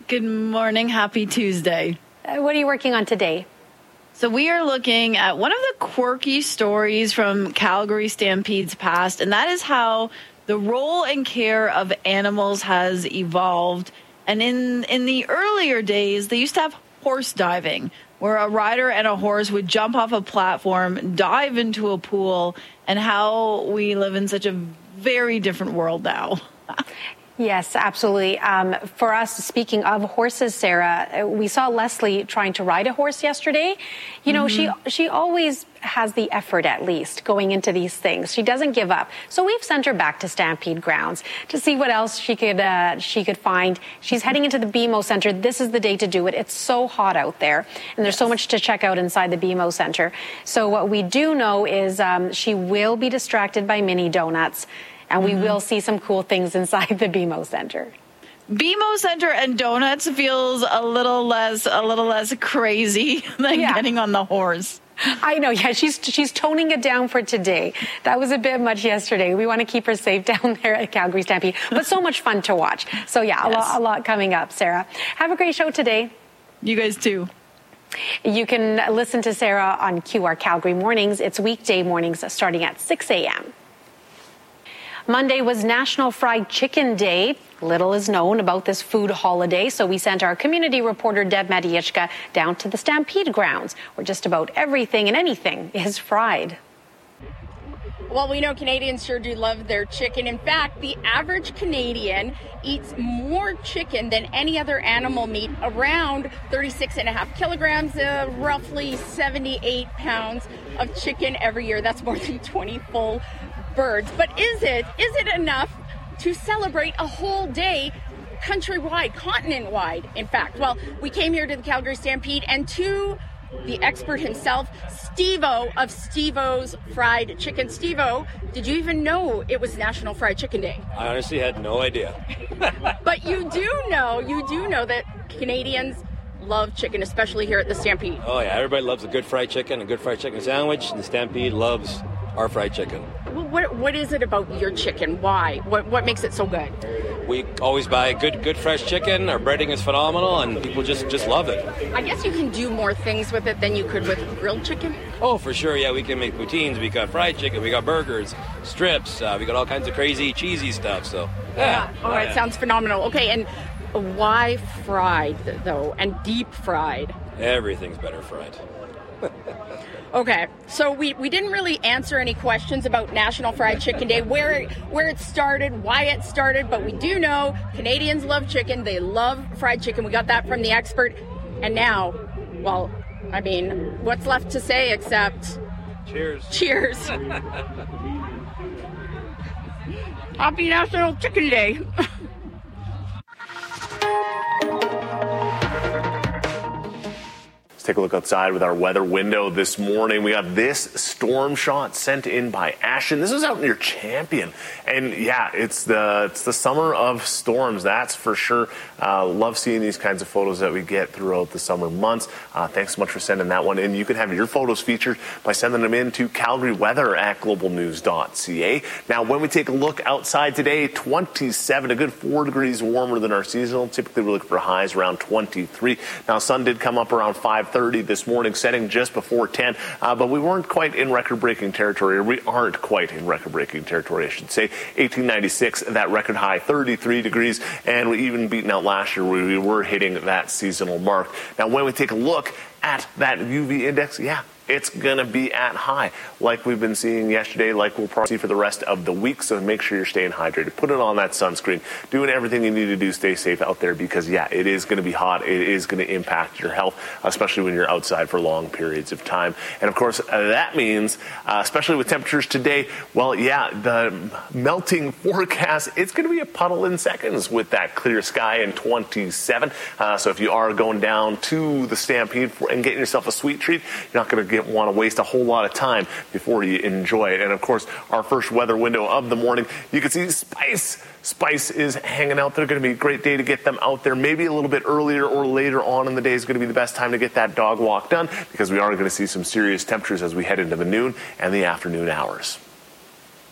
Good morning. Happy Tuesday. What are you working on today? So we are looking at one of the quirky stories from Calgary Stampede's past, and that is how the role and care of animals has evolved. And in the earlier days, they used to have horse diving, where a rider and a horse would jump off a platform, dive into a pool, and how we live in such a very different world now. Yes, absolutely. For us, speaking of horses, Sarah, we saw Leslie trying to ride a horse yesterday. You know, she always has the effort, at least, going into these things. She doesn't give up. So we've sent her back to Stampede grounds to see what else she could find. She's heading into the BMO Center. This is the day to do it. It's so hot out there, and there's so much to check out inside the BMO Center. So what we do know is she will be distracted by mini donuts. And we will see some cool things inside the BMO Center. BMO Center and donuts feels a little less crazy than getting on the horse. I know. Yeah, she's toning it down for today. That was a bit much yesterday. We want to keep her safe down there at Calgary Stampede, but so much fun to watch. So yeah, a lot coming up, Sarah. Have a great show today. You guys too. You can listen to Sarah on QR Calgary mornings. It's weekday mornings starting at 6 a.m. Monday was National Fried Chicken Day. Little is known about this food holiday, so we sent our community reporter Deb Matiechka down to the Stampede grounds, where just about everything and anything is fried. Well, we know Canadians sure do love their chicken. In fact, the average Canadian eats more chicken than any other animal meat, around 36.5 kilograms, roughly 78 pounds of chicken every year. That's more than 20 full birds. But is it enough to celebrate a whole day countrywide, continent-wide, in fact? Well, we came here to the Calgary Stampede, and to the expert himself, Steve-O of Steve-O's Fried Chicken. Steve-O, did you even know it was National Fried Chicken Day? I honestly had no idea. But you do know that Canadians love chicken, especially here at the Stampede. Oh yeah, everybody loves a good fried chicken, a good fried chicken sandwich. The Stampede loves our fried chicken. What is it about your chicken? Why? What makes it so good? We always buy good fresh chicken. Our breading is phenomenal, and people just love it. I guess you can do more things with it than you could with grilled chicken. Oh, for sure. Yeah, we can make poutines. We got fried chicken. We got burgers, strips. We got all kinds of crazy cheesy stuff. So yeah. Oh, it sounds phenomenal. Okay, and why fried though, and deep fried? Everything's better fried. Okay, so we didn't really answer any questions about National Fried Chicken Day, where it started, why it started, but we do know Canadians love chicken. They love fried chicken. We got that from the expert. And now, well, I mean, what's left to say except cheers. Cheers. Happy National Chicken Day. Take a look outside with our weather window this morning. We got this storm shot sent in by Ashton. This is out near Champion. And yeah, it's the summer of storms, that's for sure. Love seeing these kinds of photos that we get throughout the summer months. Thanks so much for sending that one in. You can have your photos featured by sending them in to Calgary Weather at globalnews.ca. Now, when we take a look outside today, 27, a good 4 degrees warmer than our seasonal. Typically, we're looking for highs around 23. Now, sun did come up around 5:30 this morning, setting just before 10, but we weren't quite in record-breaking territory, or we aren't quite in record-breaking territory, I should say. 1896, that record high, 33 degrees, and we even beaten out last year where we were hitting that seasonal mark. Now, when we take a look at that UV index, yeah, it's going to be at high, like we've been seeing yesterday, like we'll probably see for the rest of the week. So make sure you're staying hydrated. Put it on that sunscreen. Doing everything you need to do. Stay safe out there because, yeah, it is going to be hot. It is going to impact your health, especially when you're outside for long periods of time. And, of course, that means, especially with temperatures today, well, yeah, the melting forecast, it's going to be a puddle in seconds with that clear sky and 27. So if you are going down to the Stampede and getting yourself a sweet treat, you're not going to want to waste a whole lot of time before you enjoy it. And of course, our first weather window of the morning, you can see Spice is hanging out there. Going to be a great day to get them out there. Maybe a little bit earlier or later on in the day is going to be the best time to get that dog walk done because we are going to see some serious temperatures as we head into the noon and the afternoon hours.